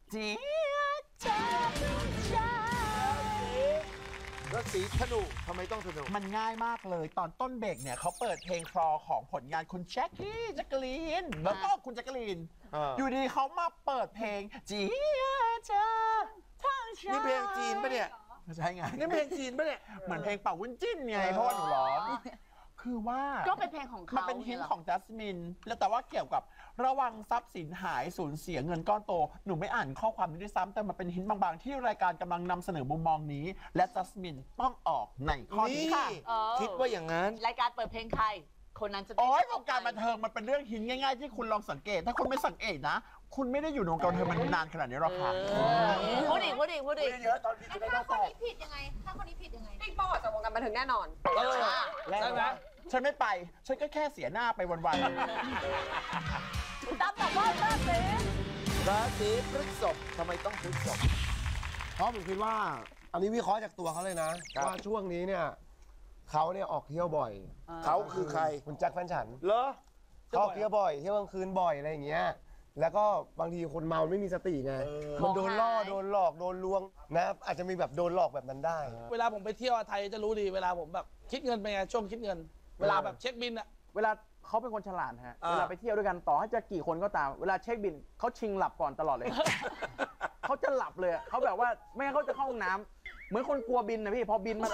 จีจ้าจ้าราศีธนูทำไมต้องธนูมันง่ายมากเลยตอนต้นเบรกเนี่ยเขาเปิดเพลงคลอของผลงานคุณแจ็คกี้แจ็คกลีนแล้วก็คุณแจ็คกลีนอยู่ดีเขามาเปิดเพลงจีจ้าทั้งชานี่เพลงจีนปะเนี่ยใช่ไงนี่เพลงจีนปะเนี่ยเหมือนเพลงเป่าวุ้นจิ้นไงเพราะว่าหนูร้องคือว่าก็เป็นเพลงของมันเขาเป็นฮิตของจัสมินแล้วแต่ว่าเกี่ยวกับระวังทรัพย์สินหายสูญเสียเงินก้อนโตหนูไม่อ่านข้อความนี้ด้วยซ้ำแต่มันเป็นฮิตบางๆที่รายการกำลังนำเสนอมุมมองนี้ และจัสมินต้องออกในข้อนี้ค่ะคิดว่าอย่างนั้นรายการเปิดเพลงใครคนนั้นจะได้โอ้ยวงการบันเทิงมันเป็นเรื่องฮิตง่ายๆที่คุณลองสังเกต ถ้าคุณไม่สังเกตนะ คุณไม่ได้อยู่ในวงการบันเทิงมันนานขนาดนี้หรอกค่ะพูดอีกพูดอีกพูดอีกเยอะตอนนี้จะได้ถ้าต้องคนแตกนี้ผิดยังไง ถ้าคนนี้ผิดยังไงพี่ป้อจากวงการบันเทิงแน่นอนใช่ไหมฉันไม่ไป ฉันก็แค่เสียหน้าไปวันตั้มบอกว่าราศีราศีพฤษภทำไมต้องพฤษภเพราะผมคิดว่า อันนี้วิเคราะห์จากตัวเขาเลยนะครับว่าช่วงนี้เนี่ยเขาเนี่ยออกเที่ยวบ่อยเขาคือใครคุณแจ็คแฟนฉันเหรอเขาออกเที่ยวบ่อยเที่ยวกลางคืนบ่อยอะไรอย่างเงี้ยแล้วก็บางทีคนเมาไม่มีสติไงมันโดนล่อโดนหลอกโดนลวงนะอาจจะมีแบบโดนหลอกแบบนั้นได้เวลาผมไปเที่ยวไทยจะรู้ดีเวลาผมแบบคิดเงินเป็นไงช่วงคิดเงิน เวลาแบบเช็คบินอะเวลาเขาเป็นคนฉลาดฮะ เวลาไปเที่ยวด้วยกันต่อให้จะกี่คนก็ตาม เวลาเช็คบินเขาชิงหลับก่อนตลอดเลย เขาจะหลับเลยอะเขาแบบว่าไม่งั้นเขาจะเข้าห้องน้ำเหมือนคนกลัวบินนะพี่ พอบินมัน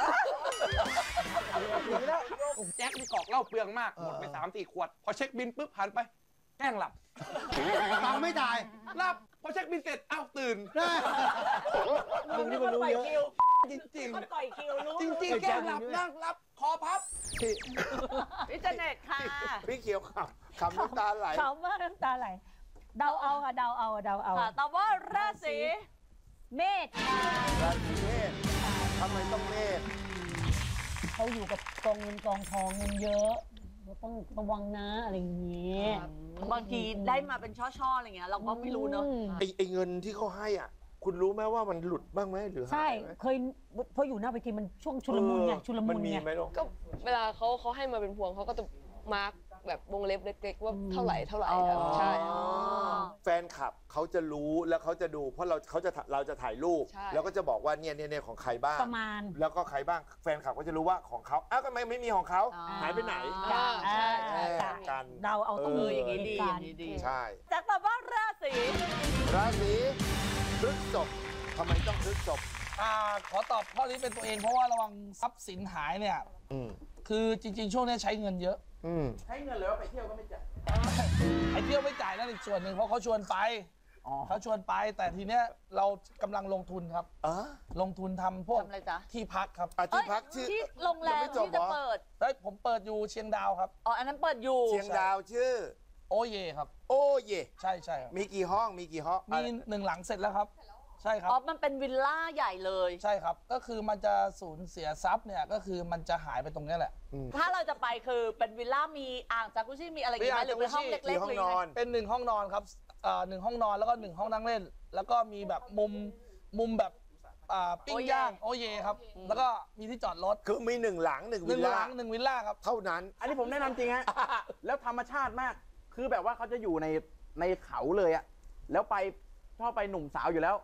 แล้วแจ็คนี่กอกเหล้าเปลืองมาก หมดไป3-4 ขวด พอเช็คบินปุ๊บหันไป แกล้งหลับตังไม่จ่ายหลับ พอเช็คบินเสร็จอ้าวตื่นมึงนี่มันรู้เยอะจริงมันปล่อยคิวรู้ๆ จริงๆ แกล้งหลับนั่งหลับ คอพับพี่เจเน็ตค่ะพี่เขียวขำน้ำตาไหลเขาว่าน้ำตาไหลเดาเอาค่ะเดาเอาเดาเอาค่ะตอบว่าราศีเมษค่ะราศีเมษทำไมต้องเมษเขาอยู่กับกองเงินกองทองเงินเยอะเราต้องระวังนะอะไรอย่างเงี้ยบางทีได้มาเป็นช่อๆอะไรเงี้ยเราก็ไม่รู้เนอะไอเงินที่เขาให้อ่ะ คุณรู้ไหมว่ามันหลุดบ้างไหมหรือใช่หายไหมเคยพออยู่หน้าเวทีมันช่วงชุลมุนไงชุลมุนมีไงไหมลูกก็เวลาเขาให้มาเป็นพวงเขาก็จะมาร์กแบบวงเล็บเล็กๆว่าเท่าไหร่ครับใช่แฟนคลับเขาจะรู้แล้วเขาจะดูเพราะเราจะถ่ายรูปใช่แล้วก็จะบอกว่าเนี่ยของใครบ้างประมาณแล้วก็ใครบ้างแฟนคลับก็จะรู้ว่าของเขาอ้าวทำไมไม่มีของเขาหายไปไหนใช่กันเดาเอาต้องมีอย่างนี้ดีอย่างนี้ดีใช่แจ็คตอบว่าราศีราศีพฤษภทำไมต้องพฤษภขอตอบข้อนี้เป็นตัวเองเพราะว่าระวังทรัพย์สินหายเนี่ยอืมคือจริง ๆ ช่วงนี้ใช้เงินเยอะอืมใช้เงินเลยว่าไปเที่ยวก็ไม่จ่ายไอ้เที่ยวไม่จ่ายนั่นอีกส่วนหนึ่งเพราะเขาชวนไปเขาชวนไป แต่ทีเนี้ยเรากำลังลงทุนครับ ลงทุนทำพวกทำอะไรจ๊ะที่พักครับที่พักชื่อที่โรงแรยังมไม่จบที่เหรจะอเปิดเฮ้ยผมเปิดอยู่เชียงดาวครับอ๋ออันนั้นเปิดอยู่เชียงดาวชื่อโอเยครับโอ้เยใช่ครับมีกี่ห้องมีกี่ห้องมี1 หลังเสร็จแล้วครับ ใช่ครับอ๋อมันเป็นวิลล่าใหญ่เลยใช่ครับก็คือมันจะสูญเสียทรัพย์เนี่ยก็คือมันจะหายไปตรงเนี้ยแหละถ้าเราจะไปคือเป็นวิลล่ามีอ่างจากุชี่มีอะไรอย่างเงี้ยไหมหรือเป็นห้องเล็กกี่ๆห้องเลยนอนเป็น1 ห้องนอนครับ1 ห้องนอนแล้วก็1 ห้องนั่งเล่น แล้วก็มีแบบมุมแบบปิ้งย่างโอเยครับ แล้วก็มีที่จอดรถคือมี1 หลัง 1 หวินึ่ลงหล่าลัง1 วิลล่าครับเท่านั้นอันนี้ผมแนะนำจริงฮะ แล้วธรรมชาติมาก คือแบบว่าเขาจะอยู่ในเขาเลยอะแล้วไปชอบไปหนุ่มสาวอยู่แล้ว